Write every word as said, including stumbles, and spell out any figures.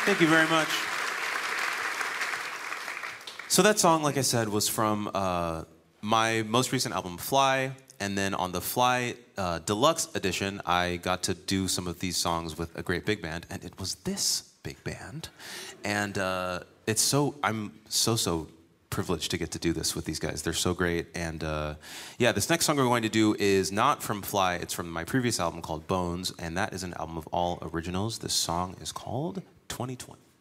Thank you very much. So that song, like I said, was from uh, my most recent album, Fly. And then on the Fly uh, Deluxe Edition, I got to do some of these songs with a great big band. And it was this big band. And uh, it's so, I'm so, so privileged to get to do this with these guys. They're so great. And uh, yeah, this next song we're going to do is not from Fly. It's from my previous album called Bones. And that is an album of all originals. This song is called twenty twenty.